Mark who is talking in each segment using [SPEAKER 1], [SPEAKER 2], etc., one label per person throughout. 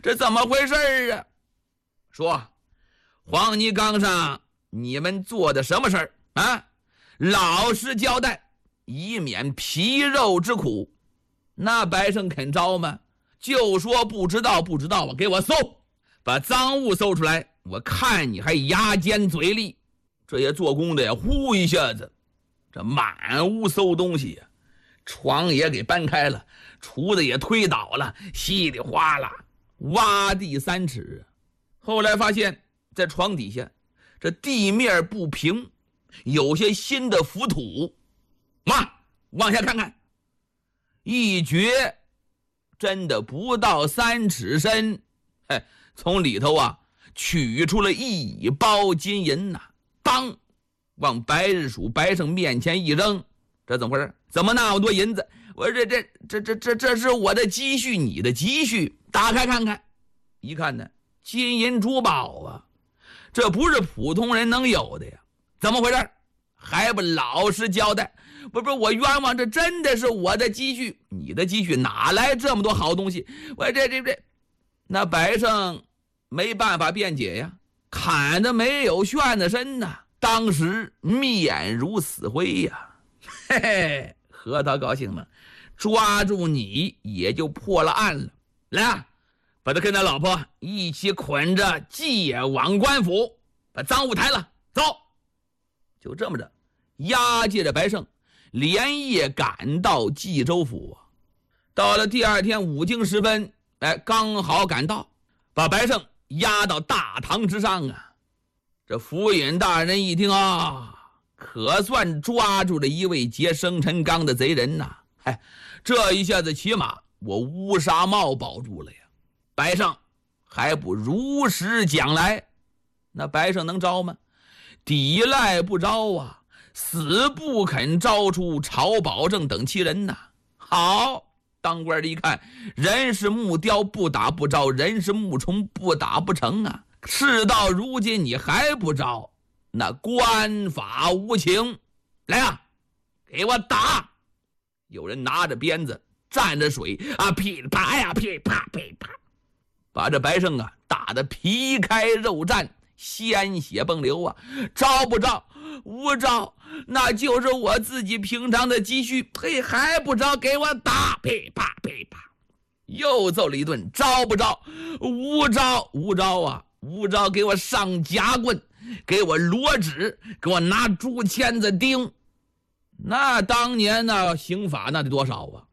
[SPEAKER 1] 这怎么回事啊？说黄泥冈上你们做的什么事儿啊？老实交代，以免皮肉之苦。那白胜肯招吗？就说不知道不知道啊，给我搜，把赃物搜出来，我看你还牙尖嘴利。这些做工的呀，呼一下子，这满屋搜东西呀，床也给搬开了，厨子也推倒了，稀里哗啦挖地3尺。后来发现在床底下这地面不平，有些新的浮土。妈，往下看看，一掘真的不到3尺深，从里头啊取出了1包金银呐，当往白日鼠白胜面前一扔。这怎么回事？怎么那么多银子？我说这是我的积蓄，你的积蓄，打开看看。一看呢，金银珠宝啊，这不是普通人能有的呀。怎么回事？还不老实交代？不是我冤枉，这真的是我的积蓄，你的积蓄哪来这么多好东西？我这那白胜没办法辩解呀，砍的没有炫的深呐，当时面如死灰呀。嘿嘿，核桃高兴了，抓住你也就破了案了。来啊，把他跟他老婆一起捆着借往官府，把赃物抬了，走。就这么着，押解着白胜连夜赶到冀州府。到了第2天5更时分，刚好赶到，把白胜押到大堂之上啊。这府尹大人一听啊，可算抓住了一位劫生辰纲的贼人呐！这一下子起码我乌纱帽保住了呀。白胜还不如实讲来，那白胜能招吗？抵赖不招啊，死不肯招出曹保正等7人呐。好，当官的一看，人是木雕不打不招，人是木虫不打不成啊。事到如今你还不招，那官法无情。来啊，给我打！有人拿着鞭子蘸着水啊，噼里啪呀，噼里啪噼里啪，把这白胜啊打得皮开肉绽，鲜血迸流啊。招不招？无招，那就是我自己平常的积蓄。还不招？给我打！噼里啪噼里啪，又揍了一顿。招不招？无招，无招啊！无招，给我上夹棍，给我罗纸，给我拿竹签子钉。那当年呢，刑法那得多少啊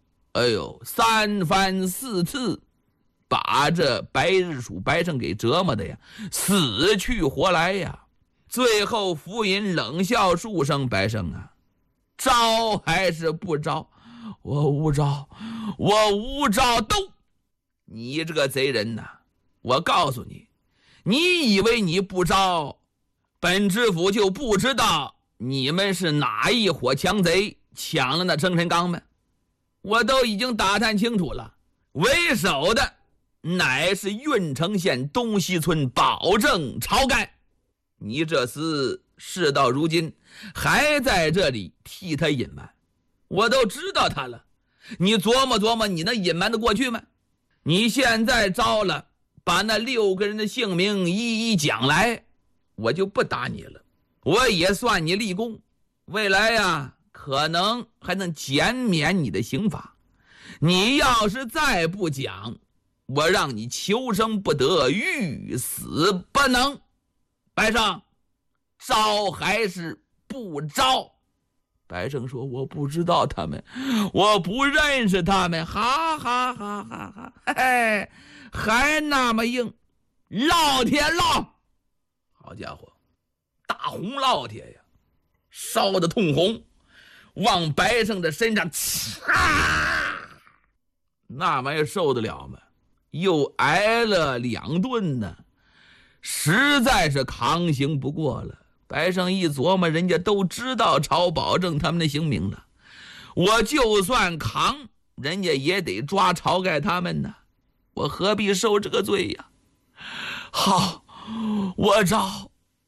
[SPEAKER 1] ？3番4次，把这白日鼠白胜给折磨的呀，死去活来呀。最后府尹冷笑数声，白胜啊，招还是不招？我无招，我无招。都，你这个贼人呐，我告诉你，你以为你不招，本知府就不知道你们是哪一伙强贼抢了那生辰纲吗？我都已经打探清楚了，为首的乃是郓城县东西村保正晁盖。你这厮事到如今还在这里替他隐瞒，我都知道他了，你琢磨琢磨，你能隐瞒得过去吗？你现在招了，把那6个人的姓名一一讲来，我就不打你了，我也算你立功，未来呀，可能还能减免你的刑罚。你要是再不讲，我让你求生不得，欲死不能。白胜，招还是不招？白胜说，我不知道他们，我不认识他们。哈哈哈哈哈！嘿，还那么硬，烙铁烙！好家伙，大红烙铁呀，烧得通红，往白胜的身上擦，那玩意儿受得了吗？又挨了2顿呢，实在是扛刑不过了。白胜一琢磨，人家都知道曹保正他们的姓名了，我就算扛，人家也得抓晁盖他们呢，我何必受这个罪呀？好，我招，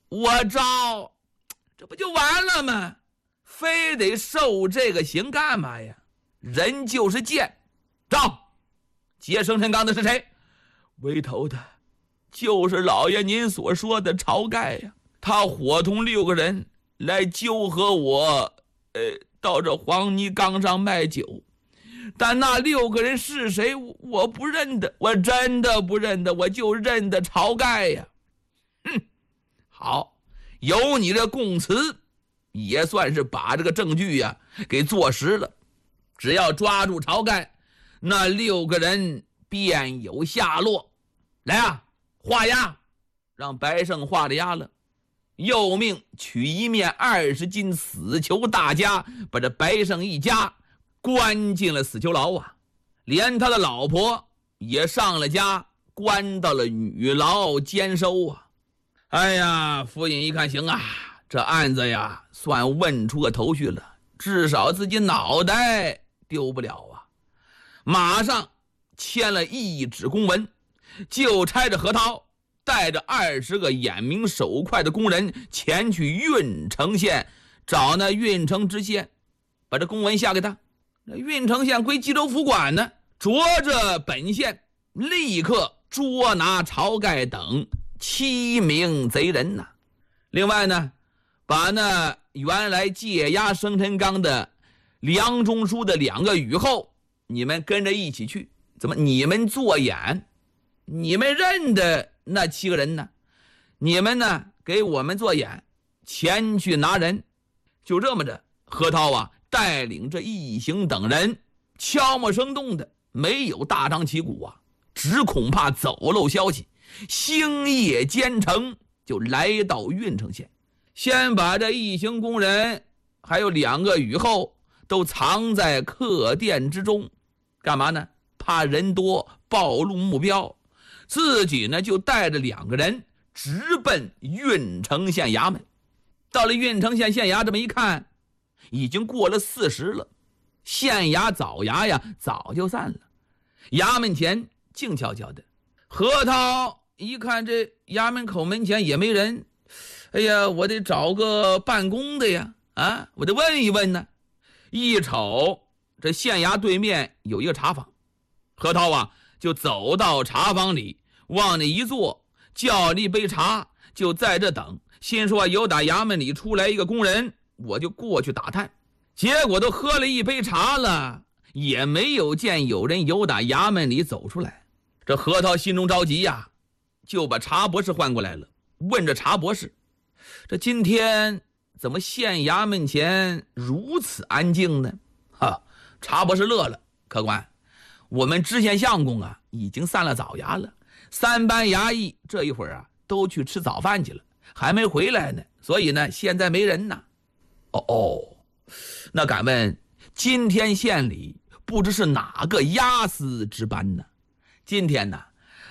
[SPEAKER 1] 这不就完了吗？非得受这个刑干嘛呀？人就是贱，招劫生辰纲的是谁？ 为头的就是老爷您所说的晁盖呀，他伙同6个人来纠合我，到这黄泥岗上卖酒。但那6个人是谁，我不认得，我真的不认得，我就认得晁盖呀。好，有你这供词，也算是把这个证据呀给坐实了。只要抓住晁盖，那6个人便有下落。来啊，画押，让白胜画了押了。又命取一面20斤死囚大枷，把这白胜一家关进了死囚牢啊，连他的老婆也上了家，关到了女牢监收啊。哎呀，夫人一看行啊，这案子呀算问出个头绪了，至少自己脑袋丢不了啊。马上签了一纸公文，就差着何涛带着20个眼明手快的工人前去郓城县找那郓城知县，把这公文下给他。那郓城县归冀州府管呢，着着本县立刻捉拿晁盖等7名贼人呐。另外呢，把那原来借押生辰纲的梁中书的2个雨后，你们跟着一起去。怎么你们做眼？你们认得那7个人呢？你们呢给我们做眼，前去拿人。就这么着，何涛啊带领着一行等人悄没声动的，没有大张旗鼓啊，只恐怕走漏消息，星夜兼程就来到郓城县，先把这一行工人还有2个雨后都藏在客店之中。干嘛呢？怕人多暴露目标，自己呢就带着2个人直奔郓城县衙门。到了郓城县县衙，这么一看，已经过了4时了，县衙早衙呀早就散了。衙门前静悄悄的，何涛一看这衙门口门前也没人，哎呀，我得找个办公的呀，啊，我得问一问呢。一瞅这县衙对面有一个茶坊，何涛啊就走到茶坊里，往那一坐，叫了一杯茶，就在这等。心说有打衙门里出来一个工人，我就过去打探。结果都喝了一杯茶了，也没有见有人由打衙门里走出来。这何涛心中着急呀，就把茶博士唤过来了，问着茶博士，这今天怎么县衙门前如此安静呢？茶博士乐了，客官，我们知县相公啊已经散了早衙了，3班衙役这一会儿啊都去吃早饭去了，还没回来呢，所以呢现在没人呢。那敢问今天县里不知是哪个押司值班呢？今天呢，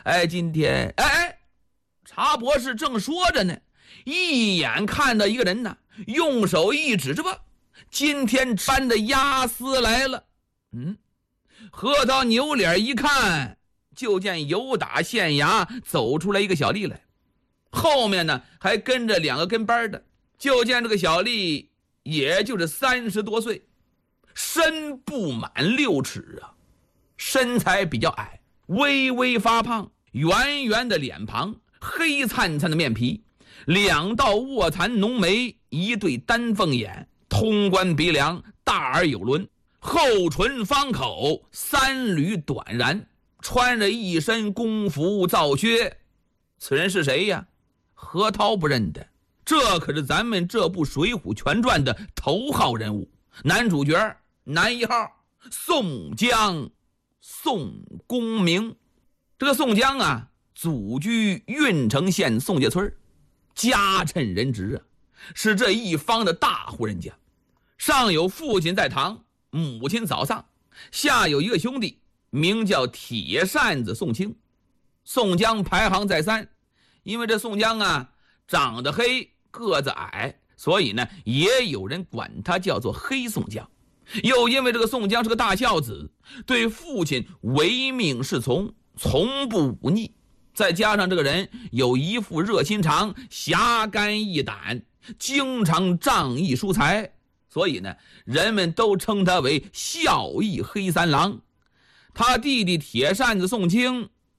[SPEAKER 1] 茶博士正说着呢，一眼看到一个人呢，用手一指，这不今天班的押司来了。何涛扭脸一看，就见由打县衙走出来一个小吏来，后面呢还跟着2个跟班的。就见这个小吏也就是30多岁，身不满6尺啊，身材比较矮，微微发胖，圆圆的脸庞，黑灿灿的面皮，2道卧蚕浓眉，一对丹凤眼，通关鼻梁，大而有轮，厚唇方口，3缕短髯，穿着一身工服皂靴。此人是谁呀？何涛不认得，这可是咱们这部《水浒全传》的头号人物，男主角，男1号宋江，宋公明。这个宋江啊，祖居郓城县宋家村，家趁人直啊，是这一方的大户人家。上有父亲在堂，母亲早丧，下有一个兄弟，名叫铁扇子宋清。宋江排行在3，因为这宋江啊长得黑，个子矮，所以呢也有人管他叫做黑宋江。又因为这个宋江是个大孝子，对父亲唯命是从，从不忤逆，再加上这个人有一副热心肠，侠肝义胆，经常仗义疏财，所以呢人们都称他为孝义黑三郎。他弟弟铁扇子宋清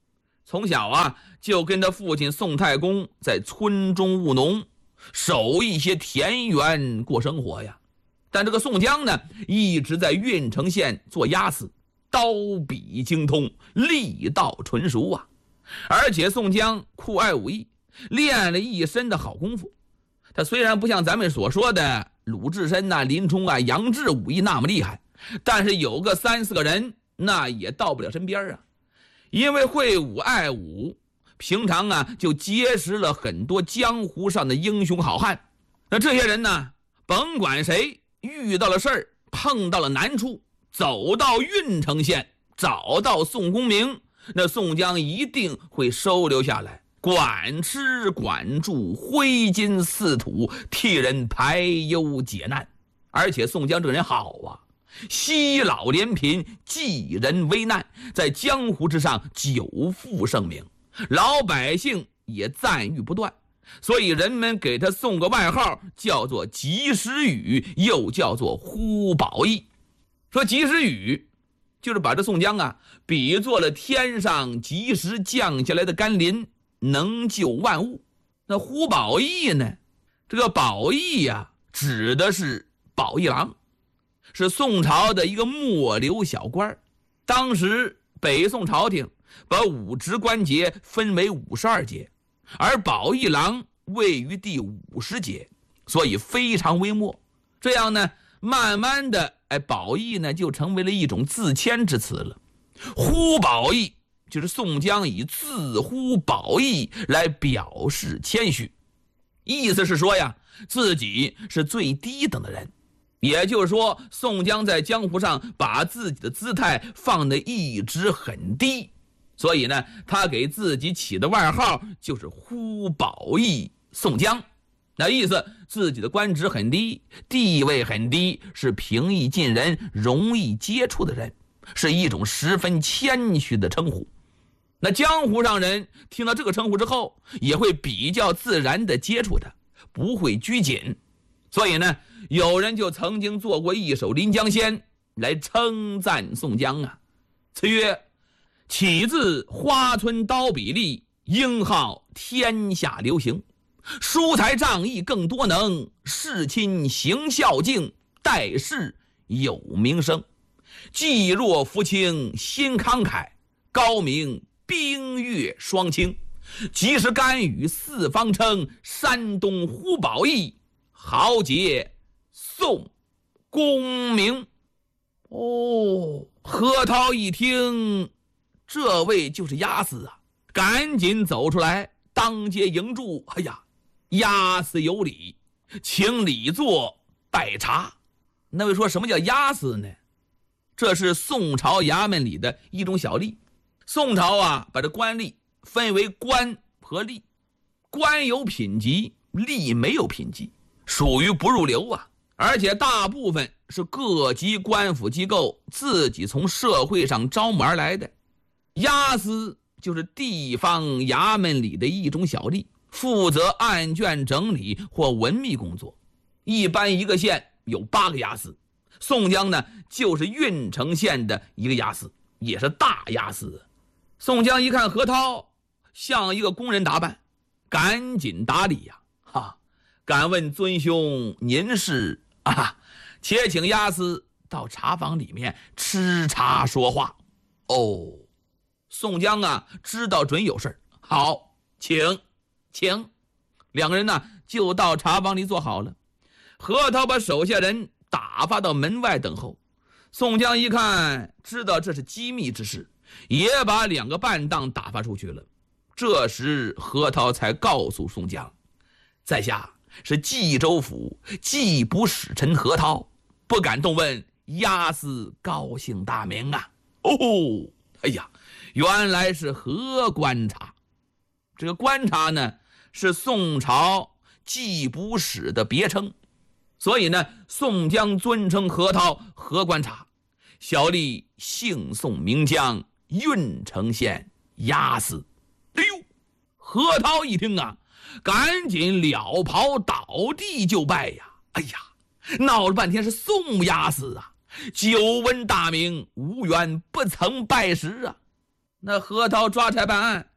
[SPEAKER 1] 从小啊就跟他父亲宋太公在村中务农，守一些田园过生活呀。但这个宋江呢，一直在郓城县做押司，刀笔精通，力道纯熟啊。而且宋江酷爱武艺，练了一身的好功夫。他虽然不像咱们所说的鲁智深啊、林冲啊、杨志武艺那么厉害，但是有个3、4个人那也到不了身边啊。因为会武爱武，平常啊就结识了很多江湖上的英雄好汉。那这些人呢，甭管谁遇到了事儿，碰到了难处，走到郓城县找到宋公明，那宋江一定会收留下来，管吃管住，挥金似土，替人排忧解难。而且宋江这个人好啊，惜老怜贫，济人危难，在江湖之上久负盛名，老百姓也赞誉不断，所以人们给他送个外号，叫做及时雨，又叫做呼保义。说及时雨就是把这宋江啊比作了天上及时降下来的甘霖，能救万物。那呼保义呢，这个保义呀指的是保义郎，是宋朝的一个末流小官。当时北宋朝廷把武职官节分为52节，而保义郎位于第50节，所以非常微末。这样呢，慢慢的保义呢就成为了一种自谦之词了。呼保义就是宋江以自呼保义来表示谦虚，意思是说呀，自己是最低等的人。也就是说，宋江在江湖上把自己的姿态放得一直很低，所以呢，他给自己起的外号就是呼保义宋江。那意思自己的官职很低，地位很低，是平易近人，容易接触的人，是一种十分谦虚的称呼。那江湖上人听到这个称呼之后，也会比较自然地接触他，不会拘谨。所以呢，有人就曾经做过一首《临江仙》来称赞宋江啊，词曰：起自花村刀笔力，英号天下流行。疏财仗义更多能，事亲行孝敬，待世有名声。济弱扶倾心慷慨，高明冰月双清。及时甘雨四方称，山东呼保义，豪杰宋公明。哦，何涛一听，这位就是押司啊，赶紧走出来当街迎住。哎呀，押司有礼，请礼座拜茶。那位说什么叫押司呢？这是宋朝衙门里的一种小吏。宋朝啊，把这官吏分为官和吏，官有品级，吏没有品级，属于不入流啊。而且大部分是各级官府机构自己从社会上招募而来的。押司就是地方衙门里的一种小吏，负责案卷整理或文秘工作。一般一个县有8个押司，宋江呢就是郓城县的一个押司，也是大押司。宋江一看何涛像一个工人打扮，赶紧打理呀，敢问尊兄您是啊？且请押司到茶房里面吃茶说话。哦，宋江啊知道准有事，好，请。两个人呢就到茶房里坐好了。何涛把手下人打发到门外等候。宋江一看，知道这是机密之事，也把2个伴当打发出去了。这时何涛才告诉宋江，在下是冀州府缉捕使臣何涛，不敢动问押司高姓大名啊。哦，哎呀，原来是何观察。这个观察呢是宋朝缉捕使的别称，所以呢宋江尊称何涛何观察。小吏姓宋名江，郓城县押司。哎呦，何涛一听啊，赶紧了袍倒地就拜呀。哎呀，闹了半天是宋押司啊，久闻大名，无缘不曾拜师啊。那何涛抓差办案，